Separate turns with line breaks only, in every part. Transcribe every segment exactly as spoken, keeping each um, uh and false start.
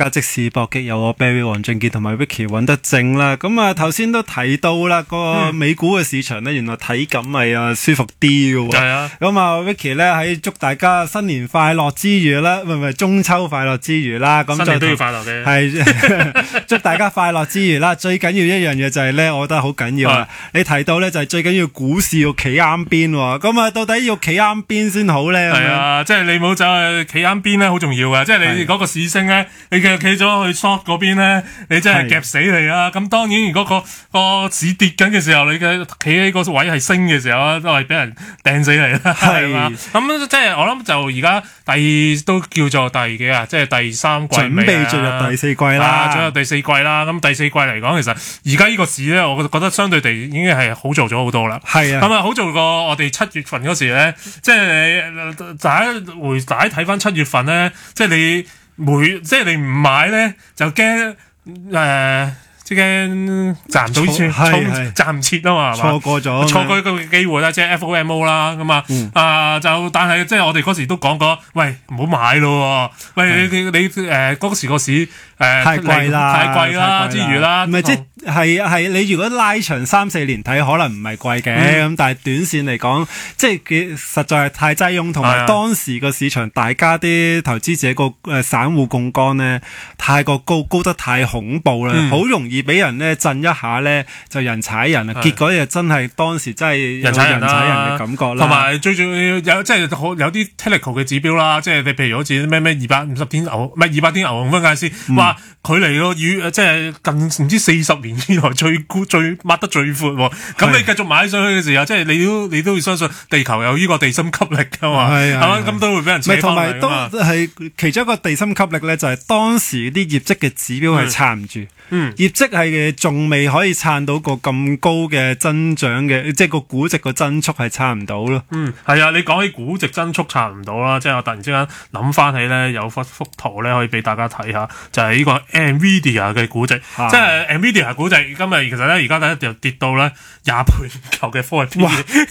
家即時搏擊，有我 Barry 黃俊傑同埋 Vicky 揾得正啦。咁啊頭先都提到啦，個美股嘅市場咧，原來體感係啊舒服啲嘅喎。係啊。咁啊 Vicky 咧喺祝大家新年快樂之餘啦，唔係唔係中秋快樂之餘啦，咁
新年都要快樂嘅。
係祝大家快樂之餘啦，最緊要一樣嘢就係咧，我覺得好緊要啊。你提到咧就係最緊要股市要企啱邊喎。咁啊到底要企啱邊先好咧？
係啊，即係你冇走去企啱邊咧，好重要嘅。即係你嗰個市升咧，你嘅企咗去 short 嗰邊咧，你真係夾死你啊！咁當然如果個個市跌緊嘅時候，你嘅企喺個位係升嘅時候啊，都係俾人掟死你啦，係嘛？咁即係我諗就而家第都叫做第幾啊？即係第三季
準備進入第四季啦，
進入第四季啦。咁第四季嚟講，其實而家呢個市咧，我覺得相對地已經係好做咗好多啦。係啊，咁啊好做過我哋七月份嗰時咧，即係你大家回大家睇翻七月份咧，即係你每即係你唔買咧，就驚誒。即係賺唔到錢，賺唔切啊嘛，
錯過咗，
錯過一個機會啦，即係 F O M O 啦，咁啊，嗯、啊就但係即係我哋嗰時都講過，喂唔好買咯，喂你你誒嗰時個市誒、呃、
太貴啦，
太貴啦之餘啦，
唔係即係係你如果拉長三四年睇，可能唔係貴嘅，咁、嗯、但係短線嚟講，即係佢實在係太擠擁，同埋當時個市場大家啲投資者個誒散戶槓桿咧太過高，高得太恐怖啦，好、嗯、容易。俾人咧震一下咧就人踩人啊！結果又真係當時真係有人踩人嘅感覺啦。同埋
最重要有即係好有啲 technical 嘅指標啦，即係你譬如好似咩咩二百五十天牛唔係二百天牛熊分界線，話距離個與即係近唔知四十年以來最高最抹得最闊喎。咁你繼續買上去嘅時候，即係你都你都要相信地球有呢個地心吸力㗎嘛。係嘛？咁都會俾人扯翻嚟。同埋都係其中一個地心吸力咧，就係當時啲業績嘅指標係撐唔住。嗯，業績係仲未可以撐到個咁高嘅增長嘅，即係個估值個增速係撐唔到咯。嗯，係啊，你講起估值增速撐唔到啦，即係我突然之間諗翻起咧，有幅幅圖咧可以俾大家睇下，就係、是、呢個 Nvidia 嘅估值，啊、即係 Nvidia 估值今日其實咧而家咧就跌到咧廿倍球嘅 Forward P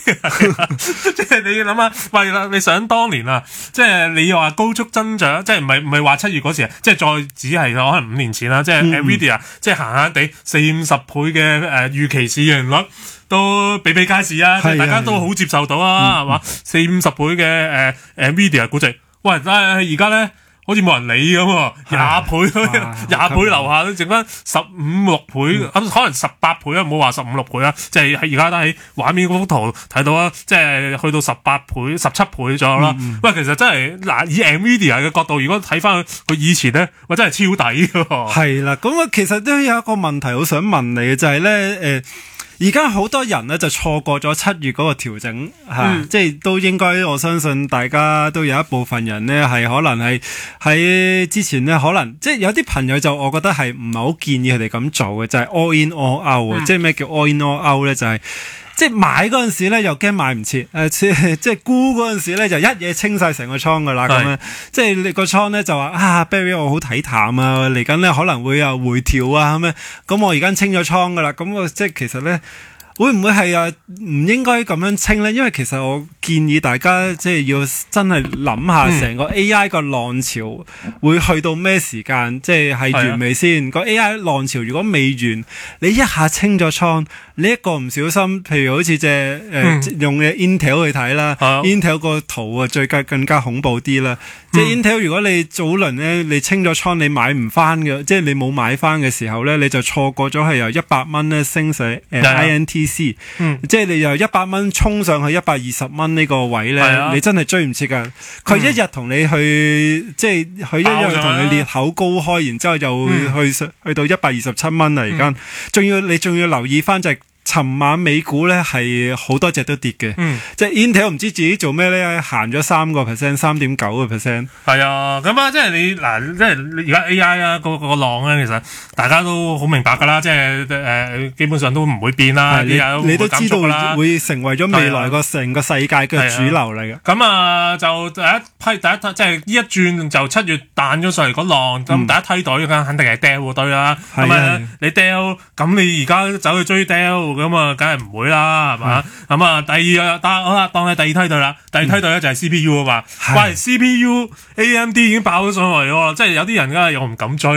E， 即係你諗下，喂啦，你想當年啊，即係你又話高速增長，即係唔係唔係話七月嗰時啊，即係再只係可能五年前啦，即係 Nvidia、嗯。即係閒閒地四五十倍嘅誒預期市盈率都比比皆是啊！即係大家都好接受到啊，係嘛？四五十倍嘅誒誒 Nvidia 估值，喂，但係而家咧好似冇人理咁喎，廿倍廿倍樓下都剩翻十五六倍，嗯、可能十八倍啊！唔好話十五六倍啊，即係喺而家都喺畫面嗰幅圖睇到啊，即係去到十八倍、十七倍左右啦。嗯、喂，其實真係嗱，以 Nvidia 嘅角度，如果睇翻佢以前咧，喂，真係超抵㗎。係啦，咁啊，其實都有一個問題好想問你嘅，就係咧誒。呃而家好多人咧就錯過咗七月嗰個調整嚇、嗯啊，即係都應該我相信大家都有一部分人咧係可能係喺之前咧可能即係有啲朋友就我覺得係唔係好建議佢哋咁做嘅，就係、是、all in all out、嗯、即係咩叫 all in all out 咧？就係、是。即係買嗰陣時咧，又驚買唔切，誒、呃，即係沽嗰陣時咧，就一嘢清晒成個倉噶啦，咁樣，即係你個倉咧就話啊 ，Barry 我好睇淡啊，嚟緊咧可能會有回調啊，咁樣，咁我而家清咗倉噶啦，咁我即係其實咧。會唔會係啊？唔應該咁樣清咧？因為其實我建議大家即係要真係諗下成個 A I 個浪潮會去到咩時間，即係係完未先？個 A I 浪潮如果未完，你一下清咗倉，你一個唔小心，譬如好似隻誒、呃嗯、用嘅 Intel 去睇啦、啊、，Intel 個圖啊最更更加恐怖啲啦。即係 Intel 如果你早輪咧你清咗倉，你買唔翻嘅，即係你冇買翻嘅時候咧，你就錯過咗係由一百蚊咧升上誒 I N T C。嗯，即係你由一百蚊衝上去一百二十蚊呢個位咧，啊、你真係追唔切噶。佢一日同你去，嗯、即係佢一日同你裂口高開，然之後又去、嗯、去到一百二十七蚊啦。而家仲要你仲要留意翻就係、是。尋晚美股咧係好多隻都跌嘅，嗯、即係 Intel 唔知自己做咩咧，行咗三個 percent， 三點九個 percent。係啊，咁啊，即係你嗱，即係而家 A I 啊，個個浪咧，其實大家都好明白噶啦，即係誒、呃，基本上都唔會變啦。你你都知道會成為咗未來個成個世界嘅主流嚟嘅。咁啊，就第一批第一梯，即係呢一轉就七月彈咗上嚟個浪，咁、嗯、第一梯隊嘅肯定係 Dell 隊啦。咁啊，你 Dell，咁你而家走去追 Dell。咁啊，梗係唔會啦，係嘛？咁、嗯、啊，第二啊，當好啦，當係第二梯隊啦。第二梯隊咧就係 C P U 啊嘛。喂，C P U A M D 已經爆咗上嚟喎，即係有啲人梗係又唔敢追。